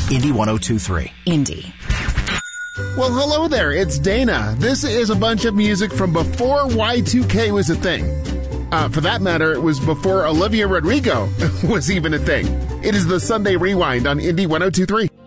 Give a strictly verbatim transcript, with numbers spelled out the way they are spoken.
Indy one oh two point three. Indy. Well, hello there. It's Dana. This is a bunch of music from before Y two K was a thing. Uh, for that matter, it was before Olivia Rodrigo was even a thing. It is the Sunday Rewind on Indy one oh two point three.